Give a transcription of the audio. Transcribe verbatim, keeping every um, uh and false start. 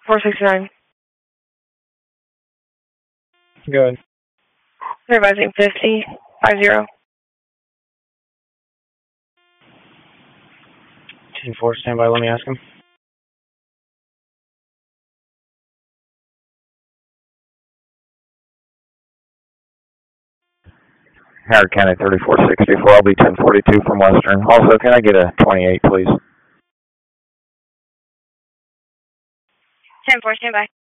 four sixty-nine. Go ahead. They're advising fifty, five zero. ten four, stand by, let me ask him. Howard County thirty-four sixty-four, I'll be ten forty-two from Western. Also, can I get a twenty-eight, please? ten four, stand by.